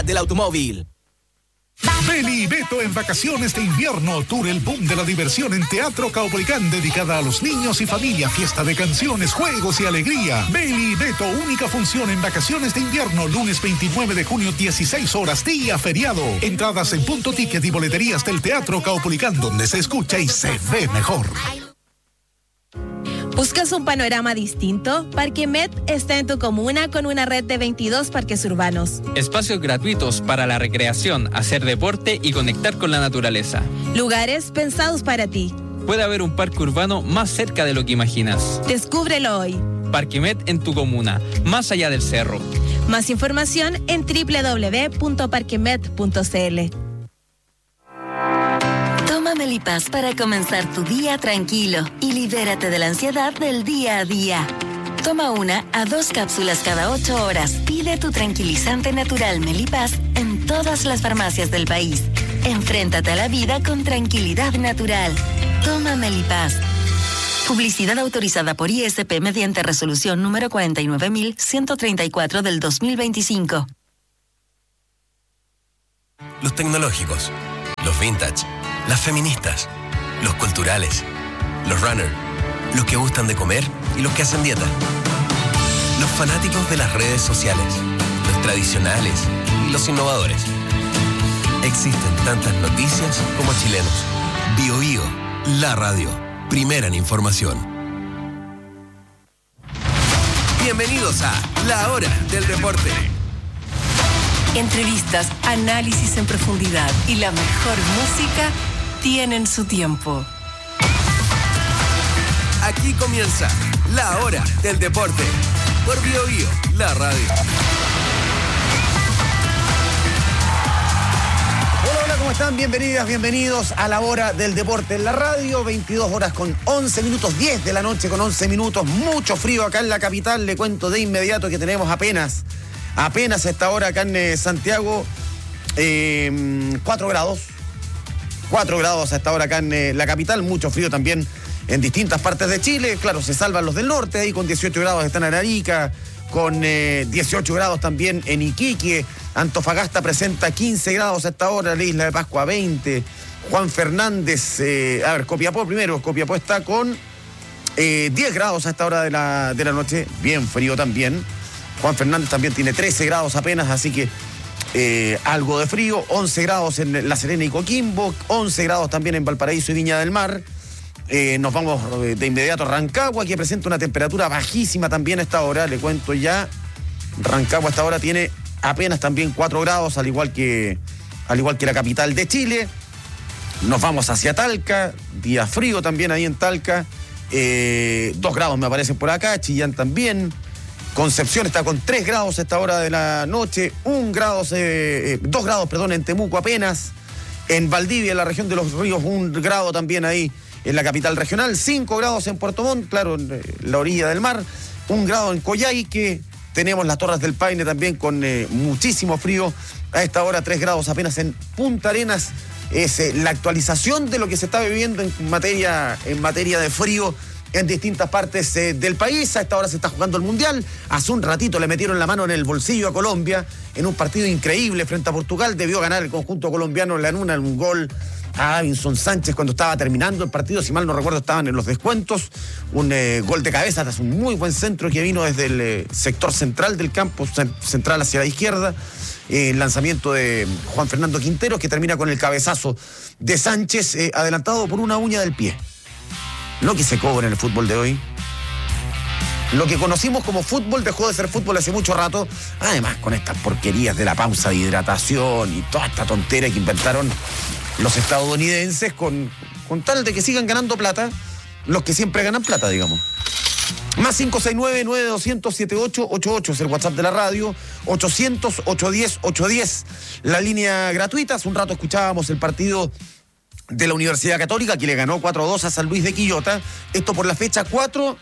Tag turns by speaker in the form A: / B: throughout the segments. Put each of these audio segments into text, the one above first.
A: del automóvil.
B: Beli y Beto en vacaciones de invierno, tour el boom de la diversión en Teatro Caupolicán, dedicada a los niños y familia, fiesta de canciones, juegos y alegría. Beli y Beto, única función en vacaciones de invierno, lunes 29 de junio, 16 horas, día feriado. Entradas en Punto Ticket y boleterías del Teatro Caupolicán, donde se escucha y se ve mejor.
C: ¿Buscas un panorama distinto? Parque Met está en tu comuna con una red de 22 parques urbanos.
D: Espacios gratuitos para la recreación, hacer deporte y conectar con la naturaleza.
C: Lugares pensados para ti.
D: Puede haber un parque urbano más cerca de lo que imaginas.
C: Descúbrelo hoy.
D: Parque Met en tu comuna, más allá del cerro.
C: Más información en www.parquemet.cl.
E: Toma Melipaz para comenzar tu día tranquilo y libérate de la ansiedad del día a día. Toma 1 a 2 cápsulas cada 8 horas. Pide tu tranquilizante natural Melipaz en todas las farmacias del país. Enfréntate a la vida con tranquilidad natural. Toma Melipaz. Publicidad autorizada por ISP mediante resolución número 49.134 del 2025.
F: Los tecnológicos, los vintage, las feministas, los culturales, los runners, los que gustan de comer y los que hacen dieta. Los fanáticos de las redes sociales, los tradicionales y los innovadores. Existen tantas noticias como chilenos. Bio Bio, la radio, primera en información. Bienvenidos a La Hora del Deporte.
G: Entrevistas, análisis en profundidad y la mejor música tienen su tiempo.
F: Aquí comienza La Hora del Deporte por Bio Bio, la radio.
H: Hola, ¿cómo están? Bienvenidas, bienvenidos a La Hora del Deporte en la radio. 22 horas con 11 minutos, 10 de la noche con 11 minutos. Mucho frío acá en la capital. Le cuento de inmediato que tenemos apenas a esta hora acá en Santiago 4 grados. 4 grados a esta hora acá en la capital. Mucho frío también en distintas partes de Chile. Claro, se salvan los del norte, ahí con 18 grados están en Arica, con 18 grados también en Iquique. Antofagasta presenta 15 grados a esta hora, la Isla de Pascua 20. Juan Fernández, Copiapó primero. Copiapó está con 10 grados a esta hora de la noche, bien frío también. Juan Fernández también tiene 13 grados apenas, así que algo de frío. 11 grados en La Serena y Coquimbo, 11 grados también en Valparaíso y Viña del Mar. Nos vamos de inmediato a Rancagua, que presenta una temperatura bajísima también a esta hora. Le cuento ya, Rancagua a esta hora tiene apenas también 4 grados, al igual que la capital de Chile. Nos vamos hacia Talca, día frío también ahí en Talca. 2 grados me aparecen por acá, Chillán también. Concepción está con 3 grados a esta hora de la noche, 2 grados, en Temuco apenas. En Valdivia, en la región de los ríos, 1 grado también ahí en la capital regional. 5 grados en Puerto Montt, claro, en la orilla del mar. 1 grado en Coyhaique. Tenemos las Torres del Paine también con muchísimo frío. A esta hora 3 grados apenas en Punta Arenas. Es la actualización de lo que se está viviendo en materia de frío en distintas partes del país. A esta hora se está jugando el Mundial. Hace un ratito le metieron la mano en el bolsillo a Colombia en un partido increíble frente a Portugal. Debió ganar el conjunto colombiano en un gol a Davinson Sánchez cuando estaba terminando el partido. Si mal no recuerdo, estaban en los descuentos. Un gol de cabeza tras un muy buen centro que vino desde el sector central del campo, central hacia la izquierda. El lanzamiento de Juan Fernando Quinteros, que termina con el cabezazo de Sánchez, adelantado por una uña del pie. Lo que se cobra en el fútbol de hoy. Lo que conocimos como fútbol dejó de ser fútbol hace mucho rato. Además, con estas porquerías de la pausa de hidratación y toda esta tontera que inventaron los estadounidenses con tal de que sigan ganando plata, los que siempre ganan plata, digamos. Más 569-9200-7888 es el WhatsApp de la radio. 800-810-810, la línea gratuita. Hace un rato escuchábamos el partido de la Universidad Católica, que le ganó 4-2 a San Luis de Quillota. Esto por la fecha 4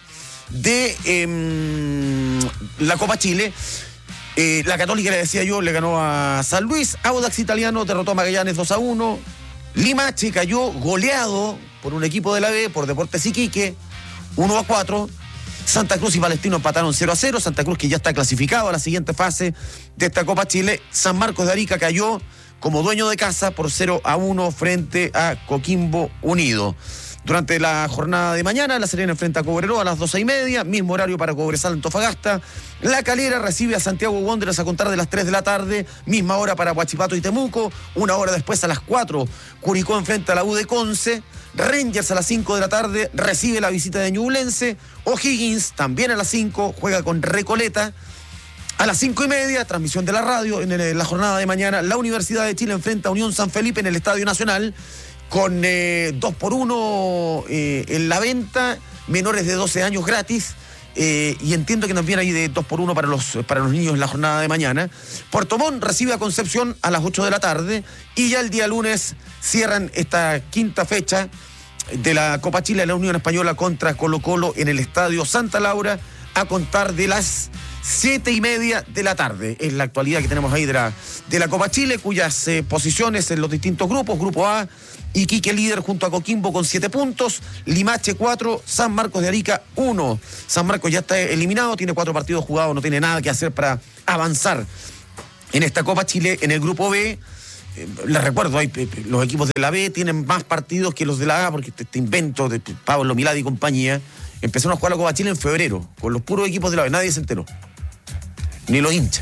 H: de la Copa Chile. La Católica, le decía yo, le ganó a San Luis. Audax Italiano derrotó a Magallanes 2-1. Limache cayó goleado por un equipo de la B, por Deportes Iquique, 1-4. Santa Cruz y Palestino empataron 0-0. Santa Cruz, que ya está clasificado a la siguiente fase de esta Copa Chile. San Marcos de Arica cayó como dueño de casa por 0-1 frente a Coquimbo Unido. Durante la jornada de mañana, La Serena enfrenta a Cobreloa a las 12:30, mismo horario para Cobresal Antofagasta. La Calera recibe a Santiago Wanderers a contar de las 3 de la tarde, misma hora para Huachipato y Temuco. Una hora después, a las 4, Curicó enfrenta a la U de Conce. Rangers a las 5 de la tarde recibe la visita de Ñublense. O'Higgins también a las 5 juega con Recoleta. A las 5:30, transmisión de la radio, en la jornada de mañana, la Universidad de Chile enfrenta a Unión San Felipe en el Estadio Nacional, con 2x1 en la venta, menores de 12 años gratis, y entiendo que nos viene ahí de 2x1 para los niños en la jornada de mañana. Puerto Montt recibe a Concepción a las 8 de la tarde, y ya el día lunes cierran esta quinta fecha de la Copa Chile, la Unión Española contra Colo-Colo en el Estadio Santa Laura, a contar de las 7:30 de la tarde. Es la actualidad que tenemos ahí de la Copa Chile, cuyas posiciones en los distintos grupos. Grupo A, Iquique líder junto a Coquimbo con 7 puntos, Limache 4, San Marcos de Arica 1. San Marcos ya está eliminado, tiene 4 partidos jugados, no tiene nada que hacer para avanzar en esta Copa Chile. En el grupo B, les recuerdo, los equipos de la B tienen más partidos que los de la A, porque este invento de Pablo Milad y compañía empezaron a jugar la Copa Chile en febrero, con los puros equipos de la B, nadie se enteró, ni los hinchas.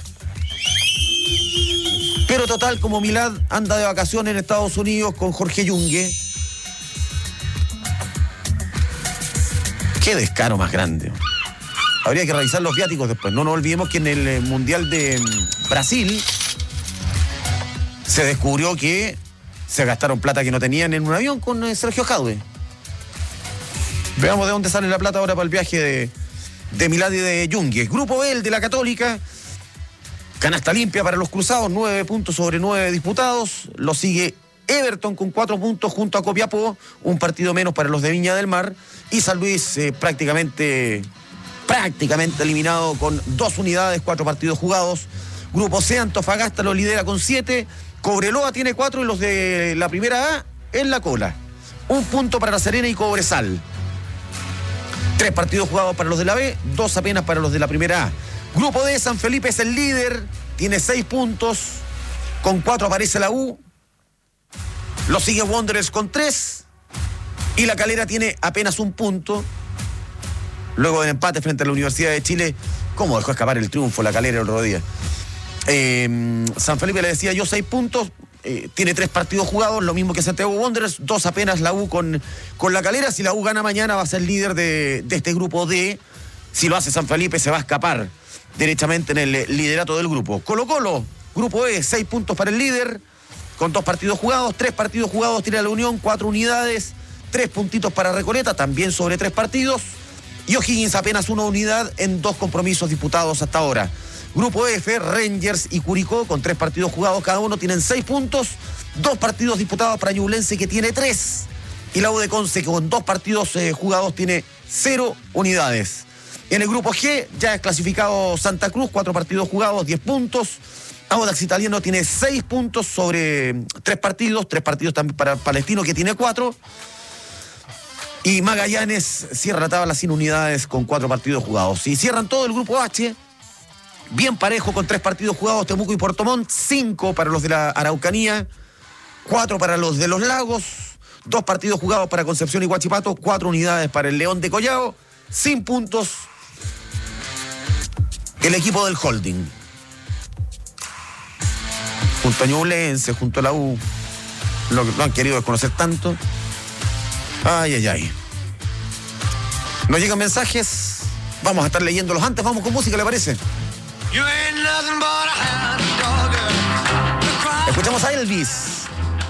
H: Pero total, como Milad anda de vacaciones en Estados Unidos con Jorge Yungue, qué descaro más grande. Habría que revisar los viáticos después. No nos olvidemos que en el Mundial de Brasil se descubrió que se gastaron plata que no tenían en un avión con Sergio Jadwe. Veamos de dónde sale la plata ahora para el viaje de Milad y de Yungue. Grupo B, el de la Católica. Canasta limpia para los cruzados, 9 puntos sobre 9 disputados. Lo sigue Everton con 4 puntos junto a Copiapó, un partido menos para los de Viña del Mar. Y San Luis prácticamente eliminado con 2 unidades, 4 partidos jugados. Grupo C, Antofagasta lo lidera con 7. Cobreloa tiene 4 y los de la primera A en la cola. 1 punto para La Serena y Cobresal. 3 partidos jugados para los de la B, 2 apenas para los de la primera A. Grupo D, San Felipe es el líder, tiene 6 puntos, con 4 aparece la U, lo sigue Wanderers con 3, y la Calera tiene apenas 1 punto, luego del empate frente a la Universidad de Chile. ¿Cómo dejó escapar el triunfo la Calera el otro día? San Felipe, le decía yo, 6 puntos, tiene 3 partidos jugados, lo mismo que Santiago Wanderers, 2 apenas la U con la Calera. Si la U gana mañana va a ser líder de este grupo D. Si lo hace San Felipe se va a escapar derechamente en el liderato del grupo. Colo-Colo, grupo E, 6 puntos para el líder, con 2 partidos jugados, 3 partidos jugados tiene la Unión, 4 unidades, 3 puntitos para Recoleta, también sobre 3 partidos, y O'Higgins apenas 1 unidad en 2 compromisos disputados hasta ahora. Grupo F, Rangers y Curicó, con 3 partidos jugados cada uno, tienen 6 puntos, 2 partidos disputados para Ñublense, que tiene 3, y la U de Conce, que con 2 partidos jugados tiene 0 unidades. En el grupo G ya es clasificado Santa Cruz, 4 partidos jugados, 10 puntos. Audax Italiano tiene 6 puntos sobre 3 partidos también para Palestino, que tiene 4. Y Magallanes cierra la tabla sin unidades con 4 partidos jugados. Y cierran todo el grupo H, bien parejo con 3 partidos jugados, Temuco y Puerto Montt, 5 para los de la Araucanía, 4 para los de los Lagos, 2 partidos jugados para Concepción y Huachipato, 4 unidades para el León de Collao, sin puntos el equipo del holding. Junto a Ñublense, junto a la U, lo han querido desconocer tanto. Ay. Nos llegan mensajes, vamos a estar leyéndolos antes, vamos con música, ¿le parece? Escuchamos a Elvis.